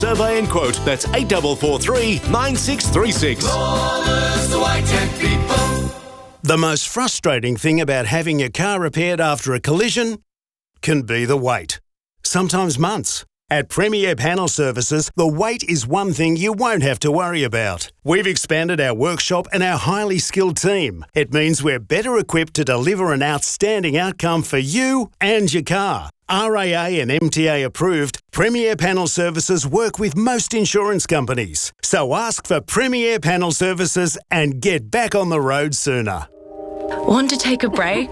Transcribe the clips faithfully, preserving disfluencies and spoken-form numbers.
Survey and quote. That's eight four four three, nine six three six. The most frustrating thing about having your car repaired after a collision can be the wait. Sometimes months. At Premier Panel Services, the wait is one thing you won't have to worry about. We've expanded our workshop and our highly skilled team. It means we're better equipped to deliver an outstanding outcome for you and your car. R A A and M T A approved, Premier Panel Services work with most insurance companies. So ask for Premier Panel Services and get back on the road sooner. Want to take a break?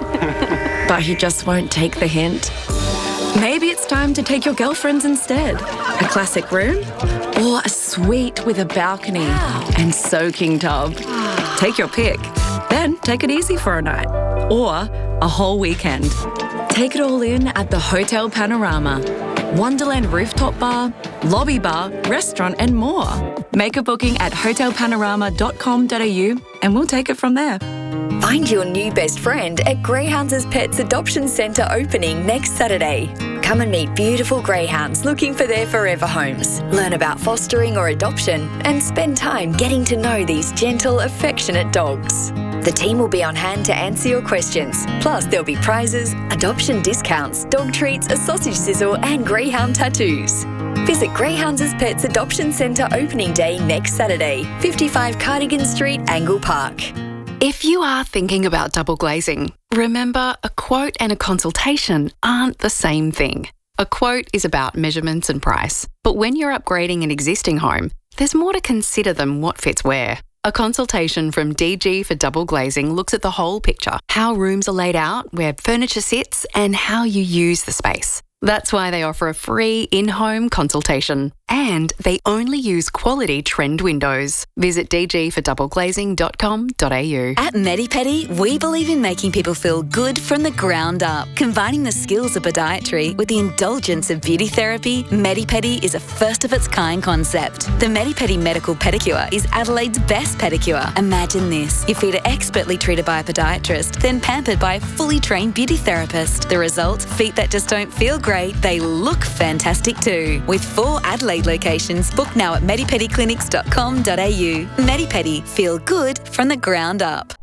But he just won't take the hint. Maybe it's time to take your girlfriends instead. A classic room or a suite with a balcony and soaking tub. Take your pick. Then take it easy for a night or a whole weekend. Take it all in at the Hotel Panorama. Wonderland rooftop bar, lobby bar, restaurant and more. Make a booking at hotel panorama dot com dot a u and we'll take it from there. Find your new best friend at Greyhounds Pets Adoption Centre opening next Saturday. Come and meet beautiful greyhounds looking for their forever homes. Learn about fostering or adoption and spend time getting to know these gentle, affectionate dogs. The team will be on hand to answer your questions. Plus, there'll be prizes, adoption discounts, dog treats, a sausage sizzle and greyhound tattoos. Visit Greyhounds Pets Adoption Centre opening day next Saturday, fifty-five Cardigan Street, Angle Park. If you are thinking about double glazing, remember a quote and a consultation aren't the same thing. A quote is about measurements and price, but when you're upgrading an existing home, there's more to consider than what fits where. A consultation from D G for Double Glazing looks at the whole picture, how rooms are laid out, where furniture sits, and how you use the space. That's why they offer a free in-home consultation. And they only use quality trend windows. Visit d g for double glazing dot com dot a u. At Medipedi, we believe in making people feel good from the ground up. Combining the skills of podiatry with the indulgence of beauty therapy, Medipedi is a first-of-its-kind concept. The Medipedi Medical Pedicure is Adelaide's best pedicure. Imagine this. Your feet are expertly treated by a podiatrist, then pampered by a fully trained beauty therapist. The result? Feet that just don't feel great, they look fantastic too. With four Adelaide locations, book now at medipedi clinics dot com dot a u. Medipedi, feel good from the ground up.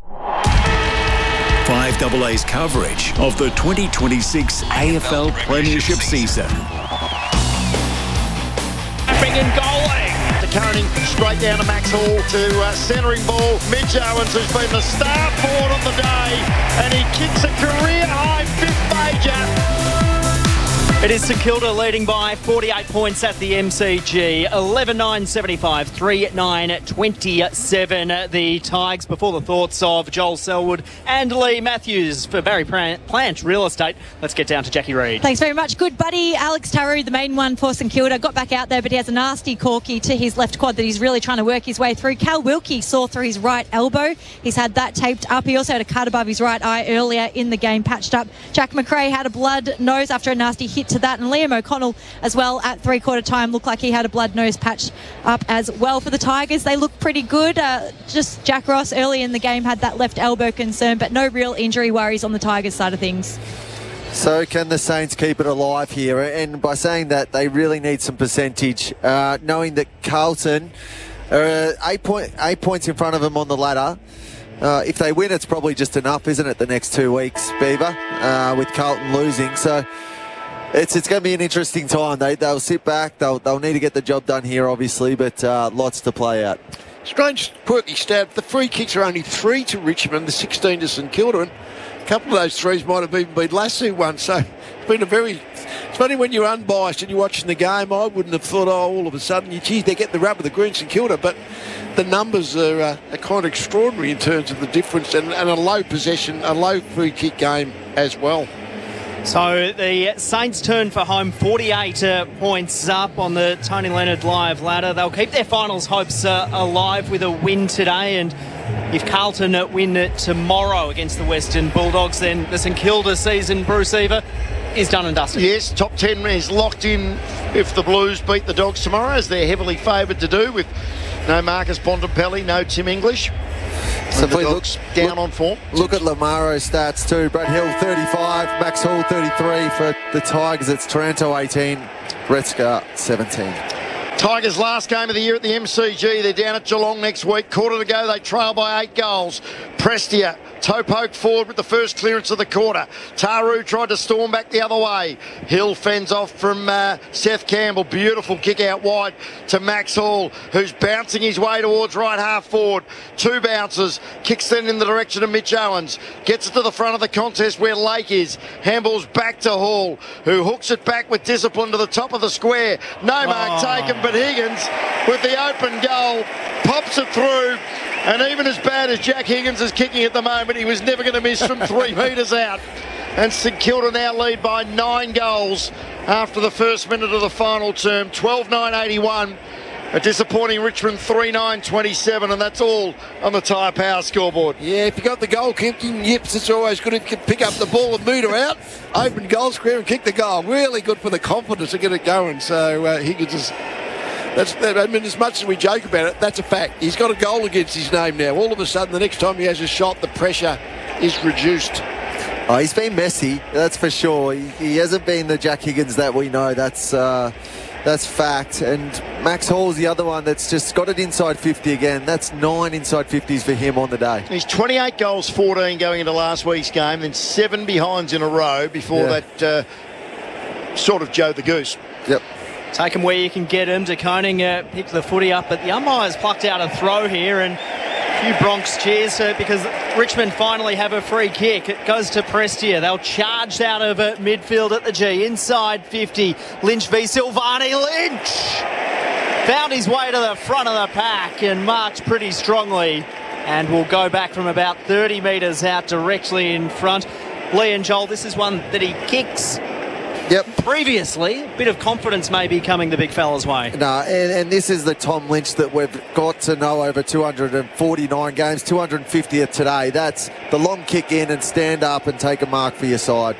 five A A's coverage of the twenty twenty-six A F L Premiership season. Tapping and goaling. To Curran straight down to Max Hall to uh, centering ball. Mitch Owens, who's been the star forward on the day, and he kicks a career high fifth major. It is St Kilda leading by forty-eight points at the M C G. eleven nine seventy-five, three nine twenty-seven. The Tigers before the thoughts of Joel Selwood and Lee Matthews for Barry Plant Real Estate. Let's get down to Jackie Reid. Thanks very much. Good buddy Alex Taru, the main one for St Kilda, got back out there, but he has a nasty corky to his left quad that he's really trying to work his way through. Cal Wilkie saw through his right elbow. He's had that taped up. He also had a cut above his right eye earlier in the game, patched up. Jack McRae had a blood nose after a nasty hit to that, and Liam O'Connell as well at three-quarter time looked like he had a blood nose patched up as well. For the Tigers, they look pretty good. Uh, just Jack Ross early in the game had that left elbow concern, but no real injury worries on the Tigers side of things. So can the Saints keep it alive here? And by saying that, they really need some percentage, uh, knowing that Carlton are uh, eight, point, eight points in front of them on the ladder. Uh, if they win, it's probably just enough, isn't it, the next two weeks, Beaver, uh, with Carlton losing. So It's it's going to be an interesting time. They, they'll sit back. They'll, they'll need to get the job done here, obviously, but uh, lots to play out. Strange, quirky stat. The free kicks are only three to Richmond, the sixteen to St Kilda, and a couple of those threes might have even been Lassie ones. So it's been a very... It's funny when you're unbiased and you're watching the game, I wouldn't have thought, oh, all of a sudden, you, geez, they get the rub of the green St Kilda, but the numbers are, uh, are kind of extraordinary in terms of the difference, and, and a low possession, a low free kick game as well. So the Saints turn for home, forty-eight uh, points up on the Tony Leonard Live ladder. They'll keep their finals hopes uh, alive with a win today, and if Carlton uh, win uh, tomorrow against the Western Bulldogs, then the St Kilda season, Bruce Eva, is done and dusted. Yes, top ten is locked in if the Blues beat the Dogs tomorrow, as they're heavily favoured to do, with no Marcus Bontempelli, no Tim English. So if we look down look, on form. Look at Lamaro's stats too. Brad Hill thirty-five, Max Hall thirty-three. For the Tigers, it's Taranto eighteen, Gretzka seventeen. Tigers' last game of the year at the M C G. They're down at Geelong next week. Quarter to go, they trail by eight goals. Prestia, toe poke forward with the first clearance of the quarter. Taru tried to storm back the other way. Hill fends off from uh, Seth Campbell. Beautiful kick out wide to Max Hall, who's bouncing his way towards right half forward. Two bounces. Kicks then in the direction of Mitch Owens. Gets it to the front of the contest where Lake is. Handballs back to Hall, who hooks it back with discipline to the top of the square. No mark Oh. taken, but Higgins with the open goal pops it through. And even as bad as Jack Higgins is kicking at the moment, he was never going to miss from three metres out. And St Kilda now lead by nine goals after the first minute of the final term. twelve nine eighty-one. A disappointing Richmond three nine twenty-seven, and that's all on the Tyre Power scoreboard. Yeah, if you got the goal kicking yips, it's always good if you can pick up the ball and moot her out. Open goal square and kick the goal. Really good for the confidence to get it going. So uh, Higgins is... That's, I mean, as much as we joke about it, that's a fact. He's got a goal against his name now. All of a sudden, the next time he has a shot, the pressure is reduced. Oh, he's been messy, that's for sure. He, he hasn't been the Jack Higgins that we know. That's uh, that's fact. And Max Hall's the other one that's just got it inside fifty again. That's nine inside fifties for him on the day. He's twenty-eight goals, fourteen going into last week's game, then seven behinds in a row before Yeah. that uh, sort of Joe the Goose. Yep. Take him where you can get him. De Koning uh, picked the footy up, but the umpire's plucked out a throw here, and a few Bronx cheers uh, because Richmond finally have a free kick. It goes to Prestia. They'll charge out of uh, midfield at the G. Inside fifty. Lynch v Silvani. Lynch found his way to the front of the pack and marked pretty strongly, and will go back from about thirty metres out directly in front. Lee and Joel, this is one that he kicks. Yep. Previously, a bit of confidence maybe coming the big fella's way. No, and, and this is the Tom Lynch that we've got to know over two hundred forty-nine games, two hundred fiftieth today. That's the long kick in and stand up and take a mark for your side.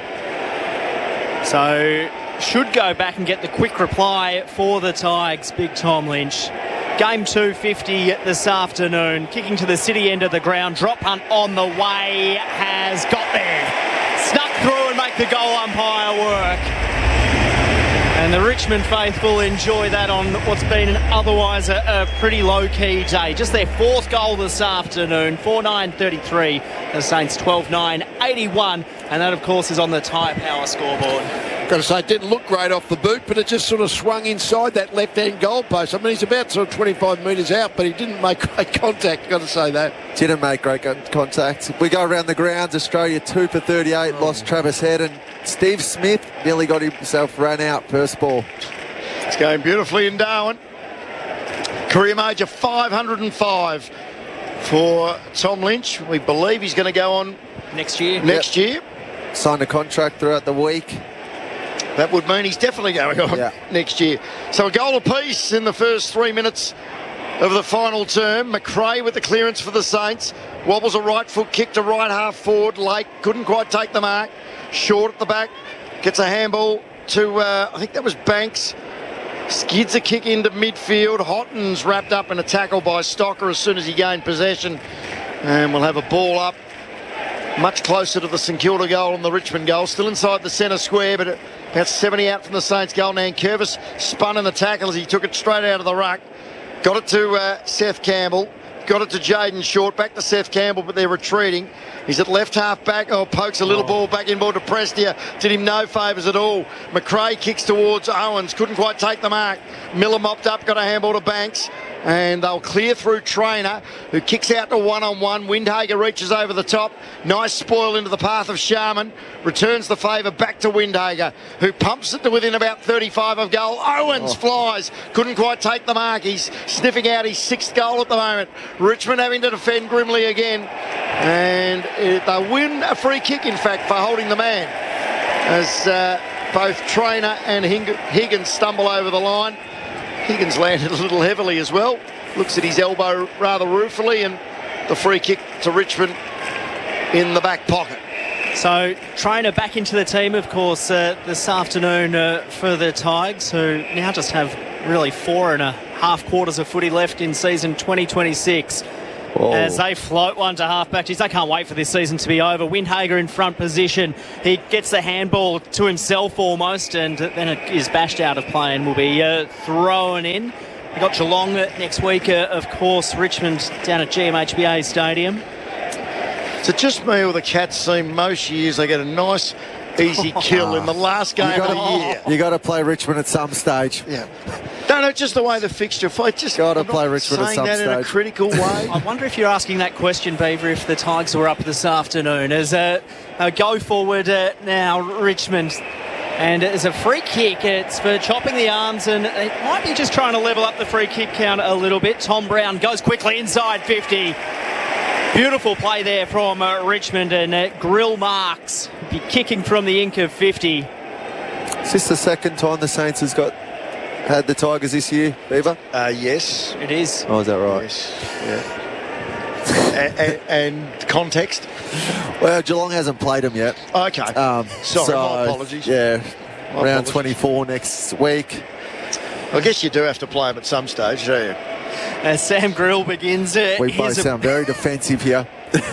So, should go back and get the quick reply for the Tigers, big Tom Lynch. Game two fifty this afternoon. Kicking to the city end of the ground. Drop punt on the way. Has got there. Snuck through and make the goal umpire work. And the Richmond faithful enjoy that on what's been an otherwise a, a pretty low-key day. Just their fourth goal this afternoon. four nine thirty-three. The Saints twelve nine eighty-one. And that, of course, is on the Tyre Power scoreboard. Got to say, it didn't look great off the boot, but it just sort of swung inside that left-hand goalpost. I mean, he's about sort of twenty-five metres out, but he didn't make great contact, got to say that. Didn't make great contact. We go around the grounds. Australia two for thirty-eight, lost Travis Head, and Steve Smith nearly got himself run out first ball. It's going beautifully in Darwin. Career major five hundred five for Tom Lynch. We believe he's going to go on next year. Next Yep. year. Signed a contract throughout the week. That would mean he's definitely going on Yeah. next year. So a goal apiece in the first three minutes of the final term. McRae with the clearance for the Saints. Wobbles a right foot kick to right half forward. Lake couldn't quite take the mark. Short at the back. Gets a handball to, uh, I think that was Banks. Skids a kick into midfield. Hotton's wrapped up in a tackle by Stocker as soon as he gained possession. And we'll have a ball up much closer to the St Kilda goal and the Richmond goal. Still inside the centre square, but about seventy out from the Saints goal. Nankervis spun in the tackle as he took it straight out of the ruck. Got it to uh, Seth Campbell. Got it to Jaden Short. Back to Seth Campbell, but they're retreating. He's at left half back. Oh, pokes a little oh. ball back in ball to Prestia. Did him no favours at all. McRae kicks towards Owens. Couldn't quite take the mark. Miller mopped up. Got a handball to Banks. And they'll clear through Trainer, who kicks out to one-on-one. Windhager reaches over the top. Nice spoil into the path of Sharman. Returns the favour back to Windhager, who pumps it to within about thirty-five of goal. Owens oh. flies. Couldn't quite take the mark. He's sniffing out his sixth goal at the moment. Richmond having to defend grimly again. And they win a free kick, in fact, for holding the man. As uh, both Trainer and Higgins stumble over the line. Higgins landed a little heavily as well. Looks at his elbow rather ruefully, and the free kick to Richmond in the back pocket. So, Trainer back into the team, of course, uh, this afternoon uh, for the Tigers, who now just have really four and a half quarters of footy left in season twenty twenty-six. Whoa. As they float one to half-back. Geez, they can't wait for this season to be over. Windhager in front position. He gets the handball to himself almost, and then it is bashed out of play and will be uh, thrown in. We've got Geelong next week, uh, of course, Richmond down at G M H B A Stadium. Is it just me or the Cats seem most years they get a nice, easy kill in the last game gotta, of the year? You got to play Richmond at some stage. Yeah. No, no, just the way the fixture fight. Just got to play Richmond at saying some that stage. in a critical way. I wonder if you're asking that question, Beaver, if the Tigers were up this afternoon. As a, a go forward uh, now, Richmond. And it's a free kick. It's for chopping the arms, and it might be just trying to level up the free kick count a little bit. Tom Brown goes quickly inside fifty. Beautiful play there from uh, Richmond, and uh, Grill Marks be kicking from the ink of fifty. Is this the second time the Saints has got had the Tigers this year, Beaver? Uh, yes. It is. Oh, is that right? Yes. Yeah. and, and, and context? Well, Geelong hasn't played them yet. Okay. Um, Sorry, so, my apologies. Yeah, My round apologies. twenty-four next week. I guess you do have to play them at some stage, do you? As Sam Grill begins. Uh, We both his- sound very defensive here.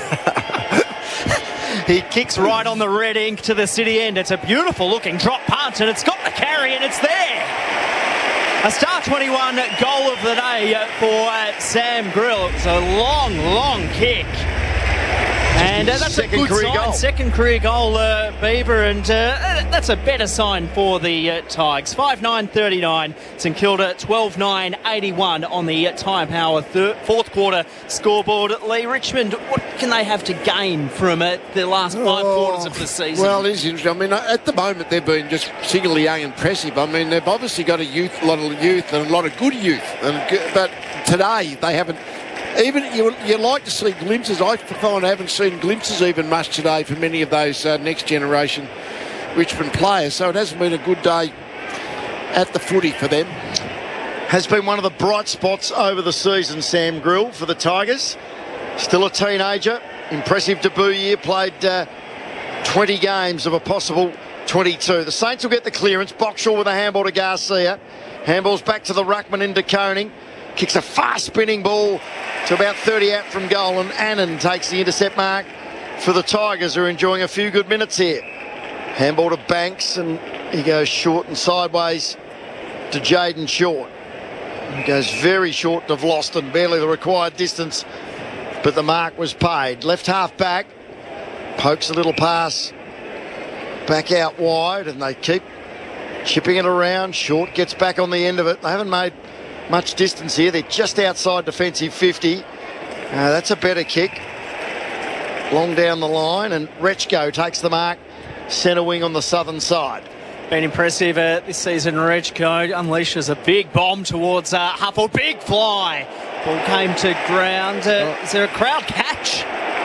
He kicks right on the red ink to the city end. It's a beautiful looking drop punt, and it's got the carry, and it's there. A star twenty-one goal of the day uh, for uh, Sam Grill. It was a long, long kick. And uh, that's Second a good career sign. goal. Second career goal, uh, Beaver, and uh, that's a better sign for the uh, Tigers. five nine thirty-nine, St Kilda twelve nine eighty-one on the uh, Tyre Power third, fourth quarter scoreboard. Lee, Richmond, what can they have to gain from uh, the last five Oh, quarters of the season? Well, it is interesting. I mean, at the moment they've been just singularly young and impressive. I mean, they've obviously got a youth, a lot of youth and a lot of good youth. And g- but today they haven't. Even you, you like to see glimpses. I find I haven't seen glimpses even much today for many of those uh, next generation Richmond players. So it hasn't been a good day at the footy for them. Has been one of the bright spots over the season, Sam Grill, for the Tigers. Still a teenager. Impressive debut year. Played uh, twenty games of a possible twenty-two. The Saints will get the clearance. Boxall with a handball to Garcia. Handballs back to the ruckman into Koning. Kicks a fast spinning ball to about thirty out from goal, and Annan takes the intercept mark for the Tigers, who are enjoying a few good minutes here. Handball to Banks, and he goes short and sideways to Jaden Short. He goes very short to Vlosten, barely the required distance, but the mark was paid. Left half back, pokes a little pass back out wide, and they keep chipping it around. Short gets back on the end of it. They haven't made much distance here. They're just outside defensive fifty. Uh, that's a better kick. Long down the line, and Rechko takes the mark. Centre wing on the southern side. Been impressive uh, this season. Rechko unleashes a big bomb towards uh, Huffle. Big fly. Ball came to ground. Uh, is there a crowd catch?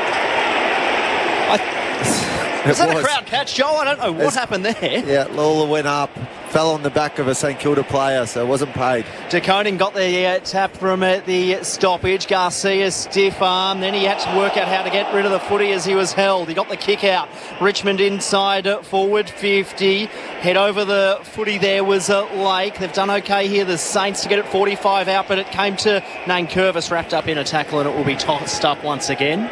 I, is that was. a crowd catch, Joel? I don't know what It's- happened there. Yeah, Lawler went up, fell on the back of a St Kilda player, so it wasn't paid. De Koning got the uh, tap from uh, the stoppage. Garcia stiff arm. Then he had to work out how to get rid of the footy as he was held. He got the kick out. Richmond inside uh, forward fifty. Head over the footy there was uh, Lake. They've done okay here. The Saints to get it forty-five out, but it came to Nankervis wrapped up in a tackle, and it will be tossed up once again.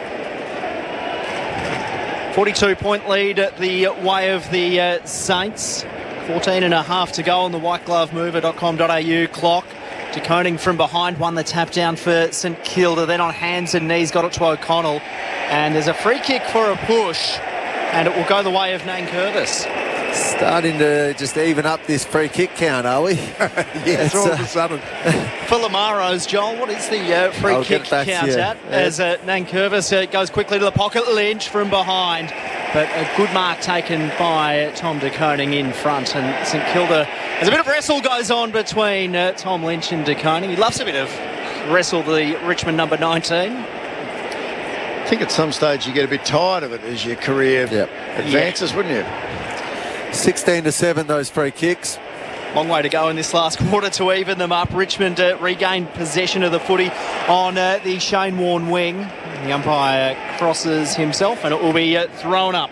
forty-two point lead at the way of the uh, Saints. fourteen and a half to go on the white glove mover dot com dot a u clock. De Koning from behind won the tap down for St Kilda. Then on hands and knees got it to O'Connell. And there's a free kick for a push. And it will go the way of Nankervis. Starting to just even up this free kick count, are we? Yes, all of a sudden. For Lamaros, Joel, what is the uh, free I'll kick get back to count you. at? Yeah. As uh, Nankervis uh, goes quickly to the pocket. Lynch from behind. But a good mark taken by Tom De Koning in front. And St Kilda, as a bit of wrestle goes on between uh, Tom Lynch and De Koning. He loves a bit of wrestle, the Richmond number nineteen. I think at some stage you get a bit tired of it as your career Yep. advances, wouldn't you? sixteen to seven, those free kicks. Long way to go in this last quarter to even them up. Richmond uh, regained possession of the footy on uh, the Shane Warne wing. The umpire crosses himself, and it will be uh, thrown up.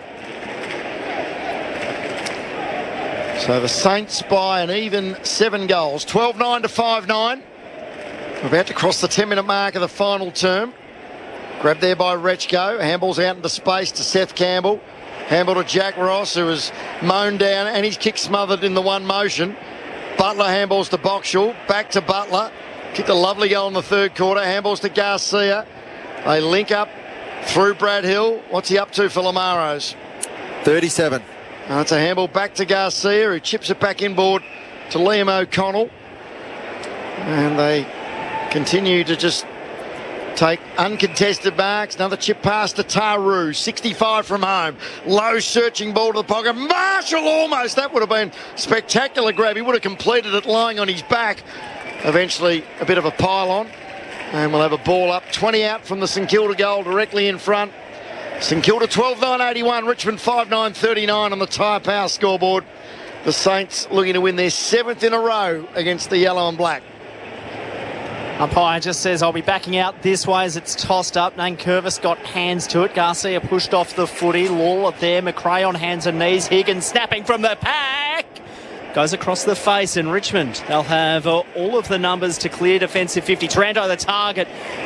So the Saints by an even seven goals. twelve nine to five nine. We're about to cross the ten minute mark of the final term. Grabbed there by Rechko. Handball's out into space to Seth Campbell. Handball to Jack Ross, who was mown down and his kick smothered in the one motion. Butler handballs to Boxall. Back to Butler. Kicked a lovely goal in the third quarter. Handballs to Garcia. They link up through Brad Hill. What's he up to for Lamaros? thirty-seven. Uh, it's a handball back to Garcia, who chips it back inboard to Liam O'Connell. And they continue to just take uncontested marks. Another chip pass to Taru. sixty-five from home. Low searching ball to the pocket. Marshall almost. That would have been spectacular grab. He would have completed it lying on his back. Eventually a bit of a pylon. And we'll have a ball up. twenty out from the St Kilda goal directly in front. St Kilda twelve nine eighty-one. Richmond five nine thirty-nine on the Tyre Power scoreboard. The Saints looking to win their seventh in a row against the yellow and black. Umpire just says, I'll be backing out this way as it's tossed up. Nankervis got hands to it. Garcia pushed off the footy. Lawler there. McRae on hands and knees. Higgins snapping from the pack. Goes across the face, and Richmond, they'll have uh, all of the numbers to clear defensive fifty. Taranto the target.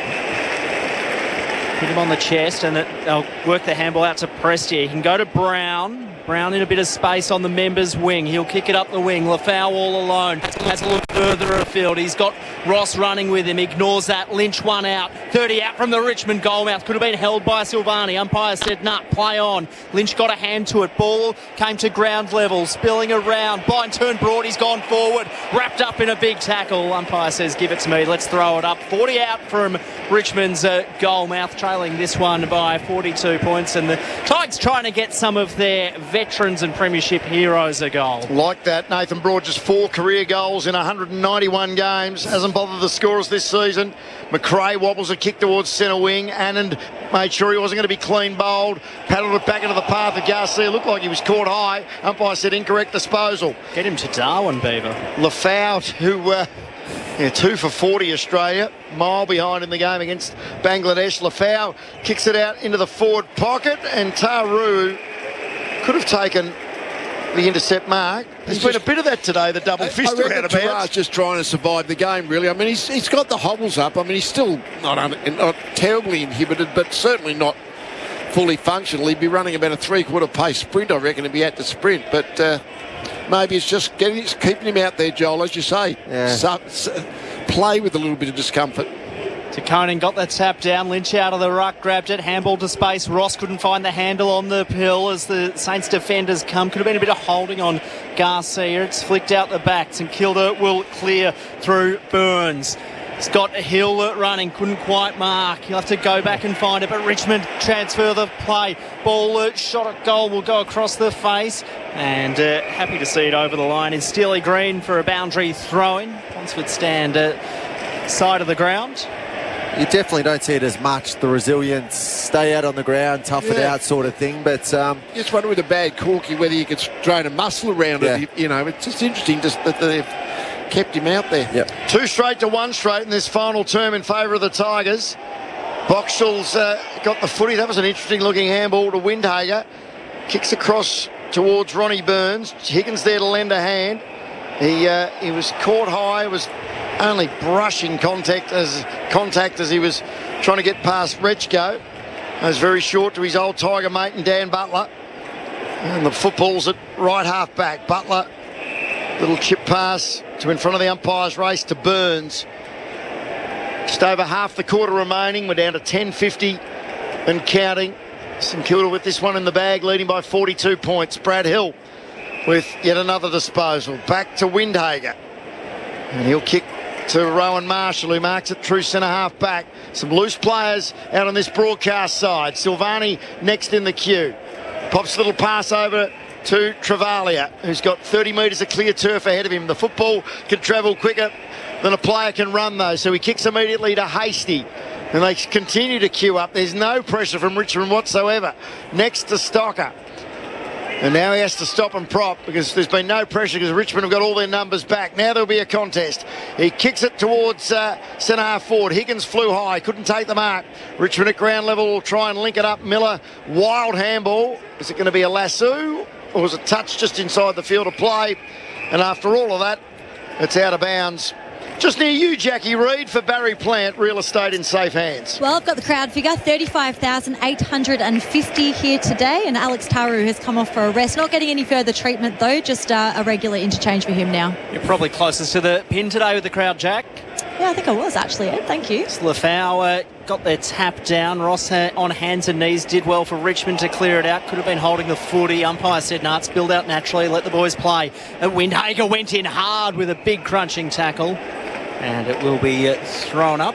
Hit him on the chest, and it, they'll work the handball out to Prestia. He can go to Brown. Brown in a bit of space on the members' wing. He'll kick it up the wing. Lafau all alone. Has a look further afield. He's got Ross running with him. Ignores that. Lynch one out. thirty out from the Richmond goalmouth. Could have been held by Silvani. Umpire said, nah, play on. Lynch got a hand to it. Ball came to ground level. Spilling around. Blind turn broad. He's gone forward. Wrapped up in a big tackle. Umpire says, give it to me. Let's throw it up. forty out from Richmond's uh, goalmouth. Trailing this one by forty-two points. And the Tigers trying to get some of their veterans and premiership heroes a goal. Like that, Nathan Broad just four career goals in one hundred ninety-one games. Hasn't bothered the scorers this season. McRae wobbles a kick towards centre wing. Anand made sure he wasn't going to be clean bowled. Paddled it back into the path of Garcia. Looked like he was caught high. Umpire said incorrect disposal. Get him to Darwin, Beaver. Lafau, who... Uh, Yeah, two for forty Australia, mile behind in the game against Bangladesh. Lafau kicks it out into the forward pocket, and Taru could have taken the intercept mark. There's He's been just, a bit of that today, the double fist around about. Taru's just trying to survive the game, really. I mean, he's, he's got the hobbles up. I mean, he's still not, un, not terribly inhibited, but certainly not fully functional. He'd be running about a three-quarter pace sprint, I reckon, if he had to sprint. But uh, maybe it's just getting, it's keeping him out there, Joel, as you say. Yeah. So, so, play with a little bit of discomfort. Takonen got the tap down. Lynch out of the ruck, grabbed it, handball to space. Ross couldn't find the handle on the pill as the Saints defenders come. Could have been a bit of holding on Garcia. It's flicked out the back. St Kilda will clear through Burns. He's got Hill running, couldn't quite mark. He'll have to go back and find it, but Richmond transfer the play. Ball uh, shot at goal will go across the face, and uh, happy to see it over the line is Steely Green for a boundary throw-in. Ponsford stand uh, side of the ground. You definitely don't see it as much, the resilience, stay out on the ground, tough yeah. it out sort of thing. But um, you just wonder with a bad corky whether you could drain a muscle around yeah. it. You know, it's just interesting just that they've kept him out there. Yep. Two straight to one straight in this final term in favour of the Tigers. Boxall's uh, got the footy. That was an interesting looking handball to Windhager. Kicks across towards Ronnie Burns. Higgins there to lend a hand. He uh, he was caught high, was only brushing contact as contact as he was trying to get past Rechko. It was very short to his old Tiger mate and Dan Butler. And the football's at right half back. Butler, little chip pass to in front of the umpire's race to Burns. Just over half the quarter remaining. We're down to ten fifty and counting. St Kilda with this one in the bag, leading by forty-two points. Brad Hill with yet another disposal. Back to Windhager. And he'll kick to Rowan Marshall, who marks it true centre half back. Some loose players out on this broadcast side. Silvani next in the queue. Pops a little pass over to Travalia, who's got thirty metres of clear turf ahead of him. The football can travel quicker than a player can run, though, so he kicks immediately to Hasty. And they continue to queue up. There's no pressure from Richmond whatsoever. Next to Stocker. And now he has to stop and prop because there's been no pressure because Richmond have got all their numbers back. Now there'll be a contest. He kicks it towards uh, centre half forward. Higgins flew high, couldn't take the mark. Richmond at ground level will try and link it up. Miller, wild handball. Is it going to be a lasso or was it touched just inside the field of play? And after all of that, it's out of bounds. Just near you, Jackie Reid, for Barry Plant, real estate in safe hands. Well, I've got the crowd figure, thirty-five thousand eight hundred fifty here today, and Alex Taru has come off for a rest. Not getting any further treatment, though, just uh, a regular interchange for him now. You're probably closest to the pin today with the crowd, Jack. Yeah, I think I was, actually, Ed. Thank you. Lafau uh, got their tap down. Ross uh, on hands and knees did well for Richmond to clear it out. Could have been holding the footy. Umpire said, nah, it's spilled out naturally. Let the boys play. And Windhager went in hard with a big crunching tackle. And it will be uh, thrown up.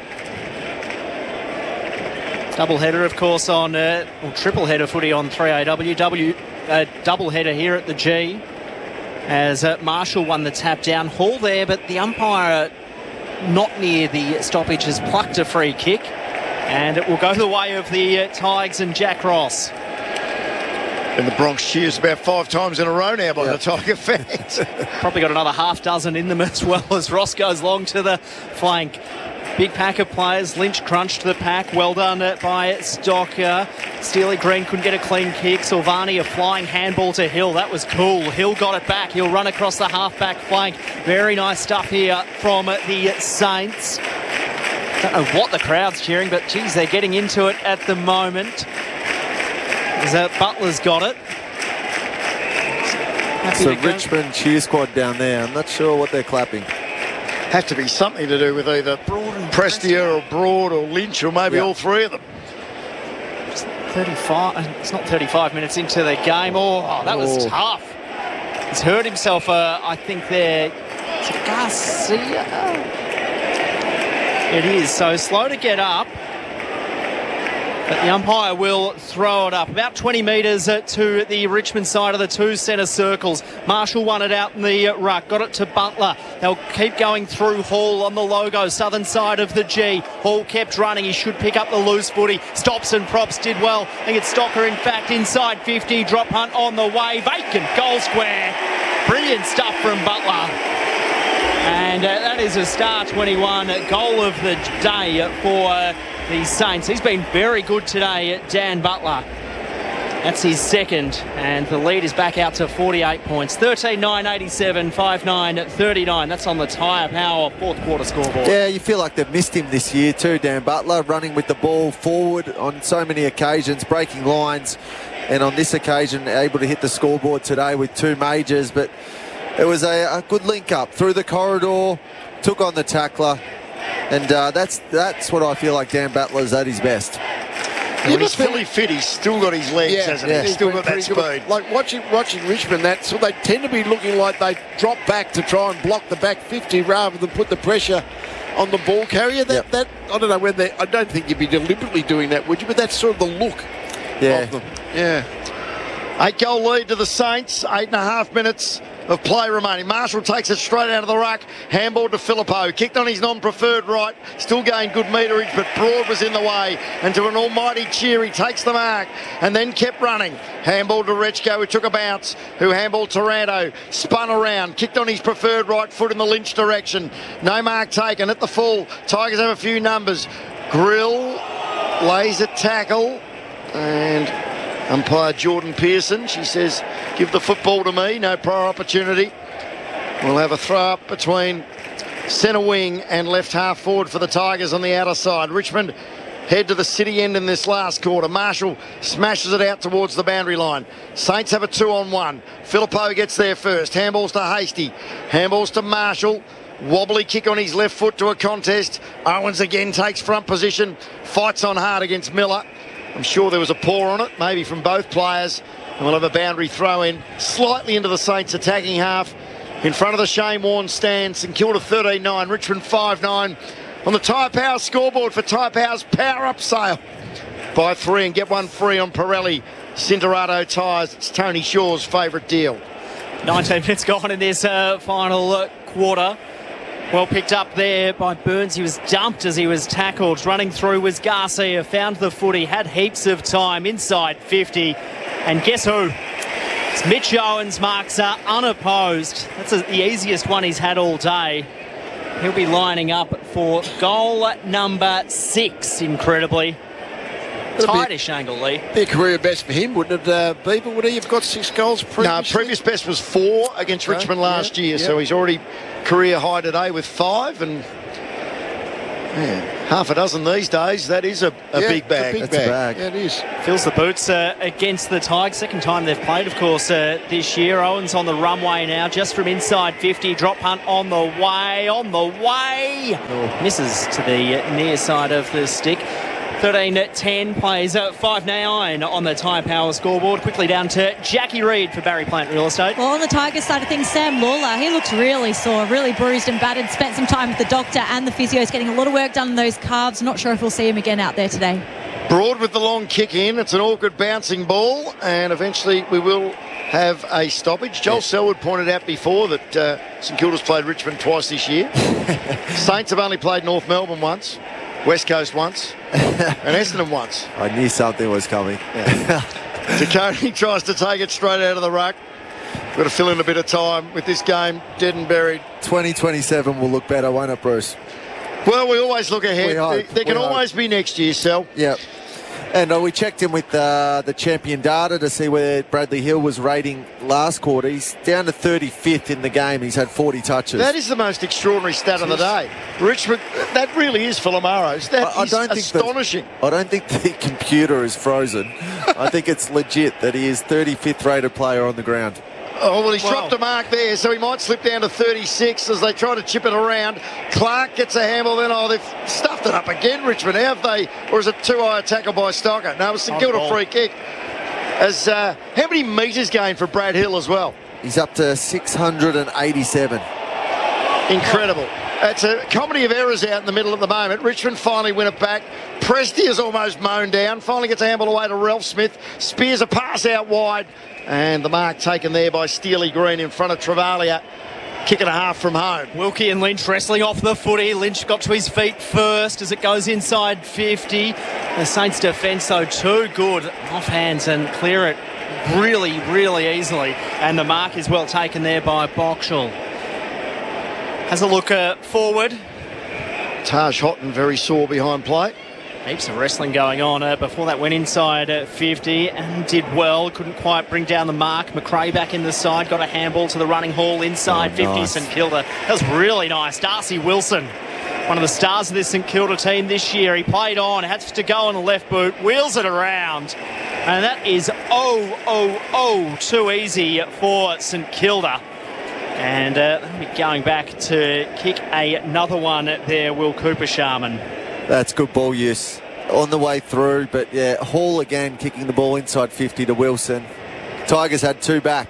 Double header, of course, on, uh, or triple header footy on three A W. W uh, double header here at the G. As uh, Marshall won the tap down. Hall there, but the umpire not near the stoppage has plucked a free kick. And it will go the way of the uh, Tigers and Jack Ross. And the Bronx cheers about five times in a row now by yeah. the Tiger fans. Probably got another half dozen in them as well as Ross goes long to the flank. Big pack of players. Lynch crunched the pack. Well done by Stocker. Steely Green couldn't get a clean kick. Silvani a flying handball to Hill. That was cool. Hill got it back. He'll run across the half-back flank. Very nice stuff here from the Saints. Don't know what the crowd's cheering, but geez, they're getting into it at the moment. As uh, Butler's got it. Happy so to go. Richmond cheer squad down there. I'm not sure what they're clapping. Have to be something to do with either Prestia or Broad or Lynch or maybe yeah. all three of them. Just thirty-five. It's not thirty-five minutes into the game. Oh, that was oh. tough. He's hurt himself. Uh, I think there. Is it Garcia? It is. So slow to get up. But the umpire will throw it up. About twenty metres to the Richmond side of the two centre circles. Marshall won it out in the ruck. Got it to Butler. They'll keep going through Hall on the logo. Southern side of the G. Hall kept running. He should pick up the loose footy. Stops and props did well. I think it's Stocker, in fact, inside fifty. Drop punt on the way. Vacant goal square. Brilliant stuff from Butler. And uh, that is a star twenty-one goal of the day for uh, the Saints. He's been very good today, Dan Butler. That's his second, and the lead is back out to forty-eight points. thirteen nine eighty-seven, five nine thirty-nine. That's on the Tyre Power fourth quarter scoreboard. Yeah, you feel like they've missed him this year too, Dan Butler, running with the ball forward on so many occasions, breaking lines, and on this occasion able to hit the scoreboard today with two majors. But it was a, a good link up through the corridor, took on the tackler, and uh, that's that's what I feel like Dan Butler's at his best. When he's fully fit, he's still got his legs, yeah, hasn't yeah. he? He's still got that Pretty speed. good. Like watching watching Richmond, that so they tend to be looking like they drop back to try and block the back fifty rather than put the pressure on the ball carrier. That Yep. that I don't know whether I don't think you'd be deliberately doing that, would you? But that's sort of the look Yeah. of them. Yeah. Eight goal lead to the Saints. Eight and a half minutes of play remaining. Marshall takes it straight out of the ruck. Handball to Filippo. Kicked on his non-preferred right. Still gained good meterage, but Broad was in the way. And to an almighty cheer, he takes the mark and then kept running. Handball to Rechko, who took a bounce. Who handballed Taranto. Spun around. Kicked on his preferred right foot in the Lynch direction. No mark taken at the full. Tigers have a few numbers. Grill lays a tackle. And umpire Jordan Pearson, she says, give the football to me, no prior opportunity. We'll have a throw up between centre wing and left half forward for the Tigers on the outer side. Richmond head to the city end in this last quarter. Marshall smashes it out towards the boundary line. Saints have a two on one. Filippo gets there first. Handballs to Hasty. Handballs to Marshall. Wobbly kick on his left foot to a contest. Owens again takes front position. Fights on hard against Miller. I'm sure there was a paw on it, maybe from both players. And we'll have a boundary throw in slightly into the Saints attacking half. In front of the Shane Warne stand, St Kilda thirteen nine, Richmond five nine. On the Tyre Power scoreboard for Tyre Power's Power Up sale. Buy three and get one free on Pirelli Cinturato tyres. It's Tony Shaw's favourite deal. nineteen minutes gone in this uh, final uh, quarter. Well picked up there by Burns. He was dumped as he was tackled. Running through was Garcia. Found the footy. Had heaps of time. Inside fifty. And guess who? It's Mitch Owens marks are unopposed. That's the easiest one he's had all day. He'll be lining up for goal number six, incredibly. Tightish angle, Lee. Be a career best for him, wouldn't it, uh, Beaver? Would he have got six goals previously? No, previous best was four against Okay, Richmond last yeah, year, yeah. so he's already career high today with five, and man, half a dozen these days. That is a, a Yeah, big it's a bag. big That's bag. a bag. Yeah, it is. Fills the boots uh, against the Tigers. Second time they've played, of course, uh, this year. Owens on the runway now, just from inside fifty. Drop punt on the way, on the way. Misses to the near side of the stick. thirteen ten plays uh, five nine on the Tyre Power scoreboard. Quickly down to Jackie Reid for Barry Plant Real Estate. Well, on the Tigers side of things, Sam Lawler, he looks really sore, really bruised and battered. Spent some time with the doctor and the physios, getting a lot of work done on those calves. Not sure if we'll see him again out there today. Broad with the long kick in. It's an awkward bouncing ball, and eventually we will have a stoppage. Joel Selwood pointed out before that uh, St Kilda's played Richmond twice this year. Saints have only played North Melbourne once, West Coast once, and Essendon once. I knew something was coming. Taccone tries to take it straight out of the ruck. Got to fill in a bit of time with this game dead and buried. twenty twenty-seven will look better, won't it, Bruce? Well, we always look ahead. We hope. There, there can We always hope. be next year, Sel. Yep. And uh, we checked in with uh, the champion data to see where Bradley Hill was rating last quarter. He's down to thirty-fifth in the game. He's had forty touches. That is the most extraordinary stat of the day. Richmond, that really is Filamaros. That I, I is don't think that- astonishing. I don't think the computer is frozen. I think it's legit that he is thirty-fifth rated player on the ground. Oh, well, he's Wow. dropped a mark there, so he might slip down to thirty-six as they try to chip it around. Clark gets a handle, then, oh, they've stuffed it up again, Richmond. How have they, or is it too high a tackle by Stocker? No, it was St On Kilda ball. free kick. As, uh, how many metres gained for Brad Hill as well? He's up to six hundred eighty-seven. Incredible. It's a comedy of errors out in the middle at the moment. Richmond finally win it back. Presti is almost mown down. Finally gets a handle away to Ralph Smith. Spears a pass out wide. And the mark taken there by Steely Green in front of Travalia. Kick and a half from home. Wilkie and Lynch wrestling off the footy. Lynch got to his feet first as it goes inside fifty. The Saints defence, though, too good. Off hands and clear it really, really easily. And the mark is well taken there by Boxall. Has a look uh, forward. Taj Houghton very sore behind play. Heaps of wrestling going on. Uh, before that went inside uh, fifty and did well. Couldn't quite bring down the mark. McRae back in the side. Got a handball to the running Hall inside Oh, fifty. nice. St Kilda. That was really nice. Darcy Wilson, one of the stars of this St Kilda team this year. He played on. Had to go on the left boot. Wheels it around. And that is oh, oh, oh too easy for St Kilda. And uh, they'll be going back to kick another one there, Will Cooper Sharman. That's good ball use on the way through. But yeah, Hall again kicking the ball inside fifty to Wilson. Tigers had two back.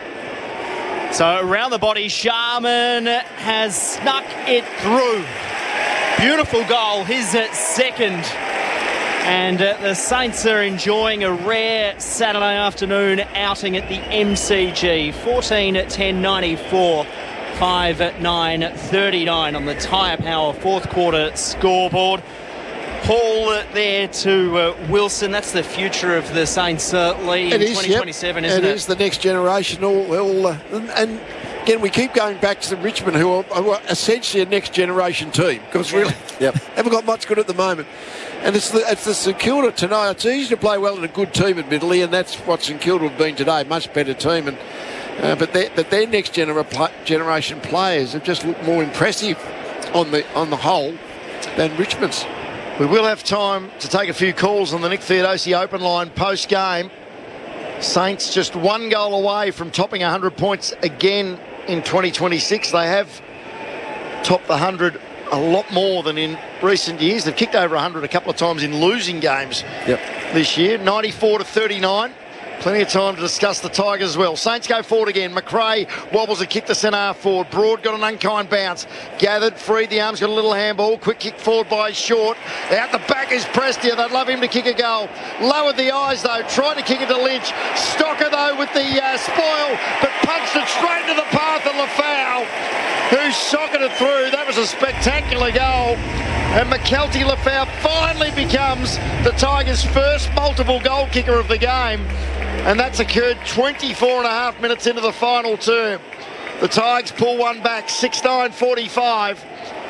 So around the body, Sharman has snuck it through. Beautiful goal, his uh, second. And uh, the Saints are enjoying a rare Saturday afternoon outing at the M C G. fourteen ten ninety-four, five nine thirty-nine on the Tyre Power fourth quarter scoreboard. Hall uh, there to uh, Wilson. That's the future of the Saints, uh, Lee, in It is, twenty twenty-seven, yep. isn't it? It is the next generation. All, all uh, and, and again, we keep going back to the Richmond, who are, who are essentially a next generation team, because really Yep. haven't got much good at the moment. And it's the, it's the St Kilda tonight. It's easy to play well in a good team, admittedly, and that's what St Kilda have been today. Much better team, and uh, but their but their next genera, pl- generation players have just looked more impressive on the on the whole than Richmond's. We will have time to take a few calls on the Nick Theodosi open line post-game. Saints just one goal away from topping one hundred points again in twenty twenty-six. They have topped the one hundred a lot more than in recent years. They've kicked over one hundred a couple of times in losing games Yep. this year. ninety-four to thirty-nine. Plenty of time to discuss the Tigers as well. Saints go forward again. McRae wobbles a kick to centre half forward. Broad got an unkind bounce. Gathered, freed the arms, got a little handball. Quick kick forward by Short. Out the back is Prestia. They'd love him to kick a goal. Lowered the eyes though. Tried to kick it to Lynch. Stocker though with the uh, spoil, but punched it straight into the path of Lafau, who socketed it through. That was a spectacular goal. And McKelty Lafau finally becomes the Tigers' first multiple goal kicker of the game. And that's occurred twenty-four and a half minutes into the final term. The Tigers pull one back, six nine forty-five.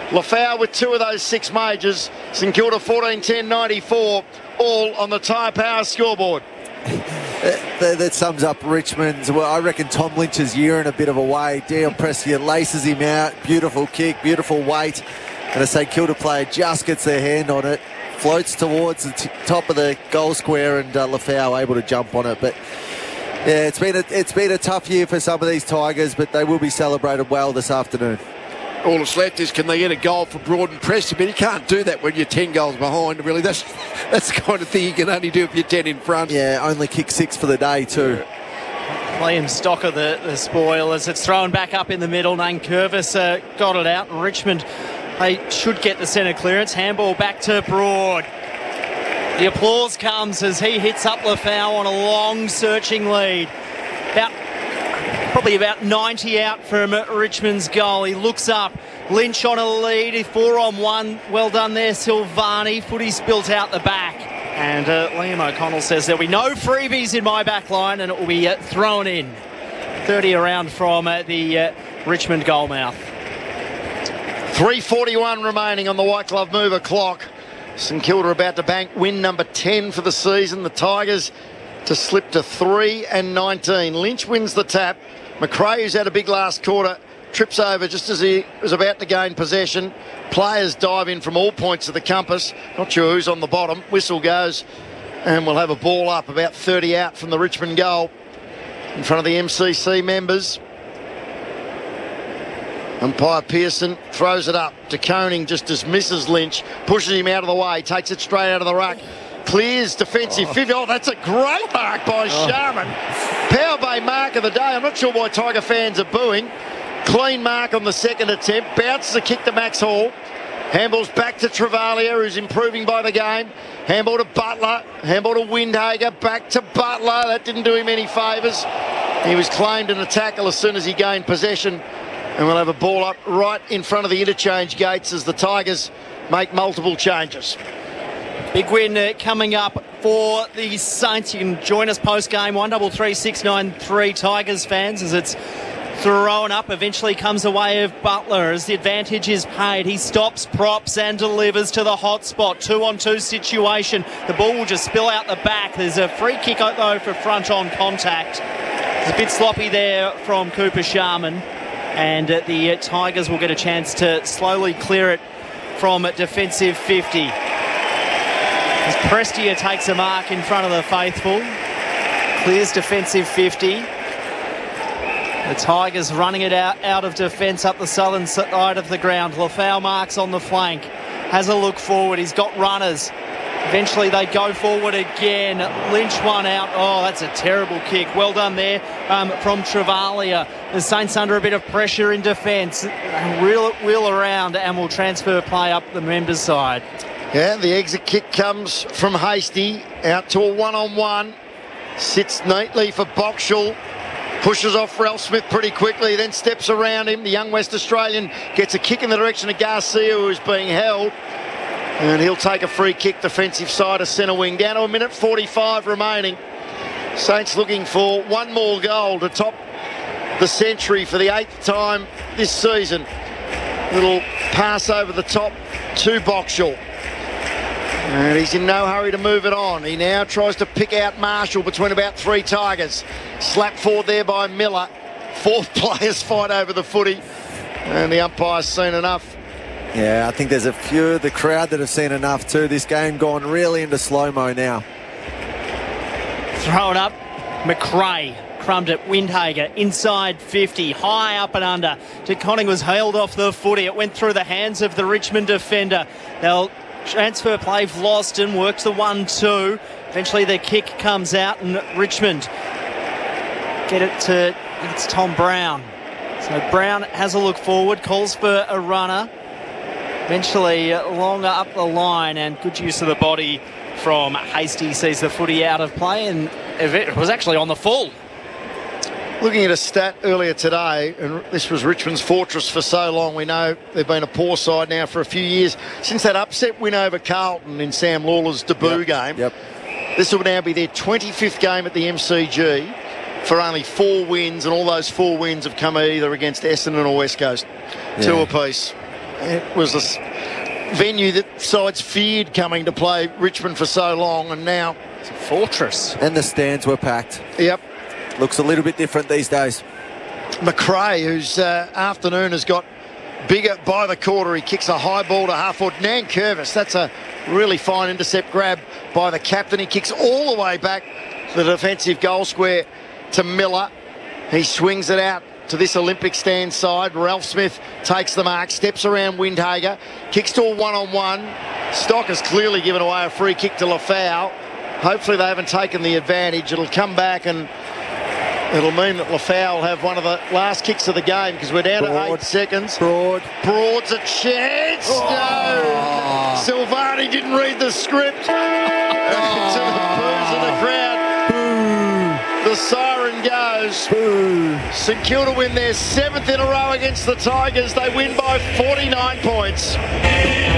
Lafau with two of those six majors. St Kilda fourteen ten ninety-four, all on the Tyre Power scoreboard. That, that sums up Richmond's. Well, I reckon Tom Lynch's year in a bit of a way. Dion Prestia laces him out. Beautiful kick, beautiful weight. And a St Kilda player just gets their hand on it, floats towards the t- top of the goal square, and uh, Lafau able to jump on it. But yeah, it's been a, it's been a tough year for some of these Tigers, but they will be celebrated well this afternoon. All that's left is, can they get a goal for Broad and Preston? But you can't do that when you're ten goals behind. Really, that's that's the kind of thing you can only do if you're ten in front. Yeah, only kick six for the day too. Liam Stocker, the, the spoil, as it's thrown back up in the middle. Nane Curvis uh, got it out, and Richmond, they should get the centre clearance. Handball back to Broad. The applause comes as he hits up Lafau on a long searching lead. About Probably about ninety out from Richmond's goal. He looks up. Lynch on a lead. Four on one. Well done there, Silvani. Footy spilt out the back. And uh, Liam O'Connell says there'll be no freebies in my back line, and it will be uh, thrown in. thirty around from uh, the uh, Richmond goal mouth. three forty-one remaining on the White Glove Mover clock. St Kilda about to bank win number ten for the season. The Tigers to slip to three and nineteen. Lynch wins the tap. McRae, who's had a big last quarter, trips over just as he was about to gain possession. Players dive in from all points of the compass. Not sure who's on the bottom. Whistle goes, and we'll have a ball up about thirty out from the Richmond goal in front of the M C C members. Umpire Pearson throws it up to Koning just as misses Lynch, pushes him out of the way, takes it straight out of the ruck. Clears defensive oh. fifty. Oh, that's a great mark by oh. Sharman. Power Bay mark of the day. I'm not sure why Tiger fans are booing. Clean mark on the second attempt. Bounces a kick to Max Hall. Handballs back to Travalia, who's improving by the game. Handball to Butler. Handball to Windhager. Back to Butler. That didn't do him any favours. He was claimed in a tackle as soon as he gained possession. And we'll have a ball up right in front of the interchange gates as the Tigers make multiple changes. Big win uh, coming up for the Saints. You can join us post-game, one double three six nine three Tigers fans, as it's thrown up. Eventually comes away of Butler as the advantage is paid. He stops, props and delivers to the hot spot. Two-on-two situation. The ball will just spill out the back. There's a free kick, though, for front-on contact. It's a bit sloppy there from Cooper Sharman. And uh, the uh, Tigers will get a chance to slowly clear it from defensive fifty. As Prestia takes a mark in front of the faithful. Clears defensive fifty. The Tigers running it out, out of defence up the southern side of the ground. Lafau marks on the flank. Has a look forward. He's got runners. Eventually they go forward again. Lynch one out. Oh, that's a terrible kick. Well done there um, from Travalia. The Saints under a bit of pressure in defence. Wheel, wheel around and will transfer play up the members' side. Yeah, the exit kick comes from Hasty. Out to a one-on-one. Sits neatly for Boxall. Pushes off Ralph Smith pretty quickly, then steps around him. The young West Australian gets a kick in the direction of Garcia, who is being held. And he'll take a free kick defensive side of centre wing. Down to a minute forty-five remaining. Saints looking for one more goal to top the century for the eighth time this season. Little pass over the top to Boxall. And he's in no hurry to move it on. He now tries to pick out Marshall between about three Tigers. Slap forward there by Miller. Four players fight over the footy. And the umpire's seen enough. Yeah, I think there's a few of the crowd that have seen enough too. This game gone really into slow-mo now. Throw it up. McRae crumbed it. Windhager inside fifty. High up and under. DeConning was held off the footy. It went through the hands of the Richmond defender. They'll transfer play. Vlosten works the one two. Eventually the kick comes out and Richmond get it to, it's Tom Brown. So Brown has a look forward, calls for a runner. Eventually longer up the line and good use of the body from Hasty. Sees the footy out of play and it was actually on the full. Looking at a stat earlier today, and this was Richmond's fortress for so long. We know they've been a poor side now for a few years. Since that upset win over Carlton in Sam Lawler's debut yep, game, yep. This will now be their twenty-fifth game at the M C G for only four wins, and all those four wins have come either against Essendon or West Coast. Yeah. Two apiece. It was a s- venue that sides feared coming to play Richmond for so long, and now it's a fortress. And the stands were packed. Yep. Looks a little bit different these days. McRae, whose uh, afternoon has got bigger by the quarter. He kicks a high ball to half forward. Nankervis, that's a really fine intercept grab by the captain. He kicks all the way back the defensive goal square to Miller. He swings it out to this Olympic stand side. Ralph Smith takes the mark, steps around Windhager, kicks to a one-on-one. Stock has clearly given away a free kick to Lafau. Hopefully they haven't taken the advantage. It'll come back and it'll mean that Lafau will have one of the last kicks of the game because we're down Broad. to eight seconds. Broad. Broad's a chance. Oh. No. Silvani didn't read the script. Oh. To the boos of the crowd. Boo. The siren goes. Boo. St Kilda win their seventh in a row against the Tigers. They win by forty-nine points.